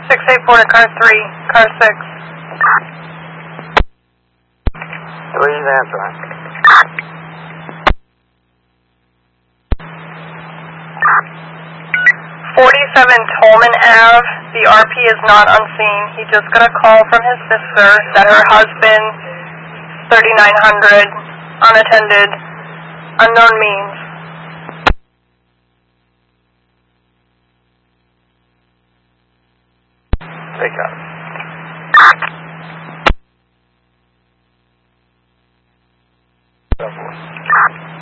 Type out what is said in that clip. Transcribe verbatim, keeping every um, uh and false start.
six eight four to car three, car six. Three's answering. forty-seven Tolman Ave, the R P is not on scene. He just got a call from his sister that her husband, thirty-nine hundred, unattended, unknown means. Take out. Go for it.